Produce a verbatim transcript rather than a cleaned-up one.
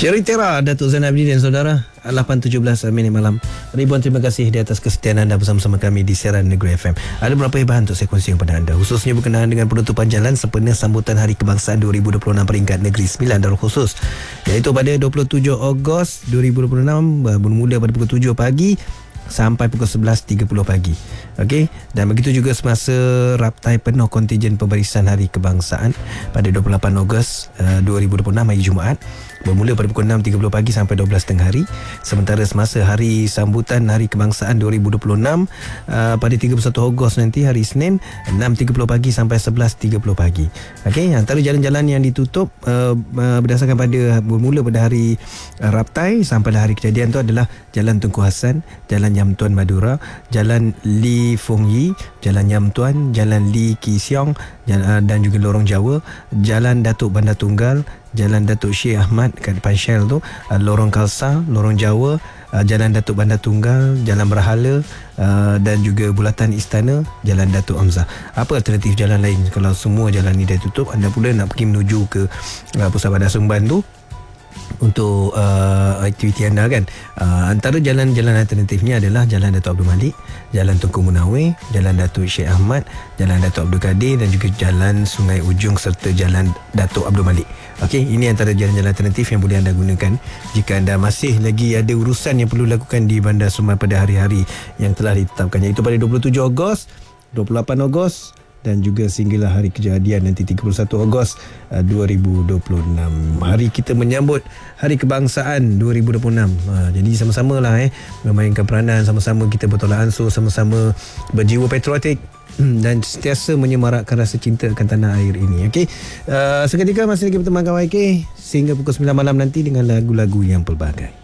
Syeritera Datuk Zainal Abidin dan saudara, lapan tujuh belas minit malam. Ribuan terima kasih di atas kesetiaan anda bersama-sama kami di siaran Negeri F M. Ada beberapa hibahan untuk saya kongsi kepada anda, khususnya berkenaan dengan penutupan jalan sempena sambutan Hari Kebangsaan dua ribu dua puluh enam peringkat negeri sembilan Darul Khusus, iaitu pada dua puluh tujuh Ogos dua ribu dua puluh enam, bermula pada pukul tujuh pagi sampai pukul sebelas tiga puluh pagi. Okey, dan begitu juga semasa raptai penuh kontijen pembarisan Hari Kebangsaan pada dua puluh lapan Ogos uh, dua ribu dua puluh enam hari Jumaat, bermula pada pukul enam tiga puluh pagi sampai dua belas tengah hari. Sementara semasa hari sambutan Hari Kebangsaan dua ribu dua puluh enam uh, pada tiga puluh satu Ogos nanti hari Isnin, enam tiga puluh pagi sampai sebelas tiga puluh pagi. Okey, antara jalan-jalan yang ditutup uh, uh, berdasarkan pada bermula pada hari uh, raptai sampai hari kejadian tu adalah Jalan Tunku Hassan, Jalan Yam Tuan Madura, Jalan Li Fong Yi, Jalan Yam Tuan, Jalan Li Ki Siong, jalan, uh, dan juga Lorong Jawa, Jalan Datuk Bandar Tunggal, Jalan Datuk Syekh Ahmad kat depan Shell tu, uh, Lorong Khalsa, Lorong Jawa, uh, Jalan Datuk Bandar Tunggal, Jalan Berhala, uh, dan juga Bulatan Istana, Jalan Datuk Hamzah. Apa alternatif jalan lain kalau semua jalan ni dah tutup? Anda pula nak pergi menuju ke uh, Pusat Bandar Sumban tu untuk uh, aktiviti anda kan. Uh, antara jalan-jalan alternatifnya adalah Jalan Datuk Abdul Malik, Jalan Tunku Munawir, Jalan Datuk Syekh Ahmad, Jalan Datuk Abdul Kadir, dan juga Jalan Sungai Ujung serta Jalan Datuk Abdul Malik. Okey, ini antara jalan-jalan alternatif yang boleh anda gunakan jika anda masih lagi ada urusan yang perlu lakukan di Bandar Sumban pada hari-hari yang telah ditetapkan, iaitu pada dua puluh tujuh Ogos, dua puluh lapan Ogos dan juga sehinggalah hari kejadian nanti tiga puluh satu Ogos uh, dua ribu dua puluh enam. Hari kita menyambut Hari Kebangsaan dua ribu dua puluh enam. Uh, jadi sama-sama lah eh memainkan peranan, sama-sama kita bertolak ansur, sama-sama berjiwa patriotik dan sentiasa menyemarakkan rasa cinta akan tanah air ini. Okey, uh, seketika masih lagi berteman kawan Y K sehingga pukul sembilan malam nanti dengan lagu-lagu yang pelbagai.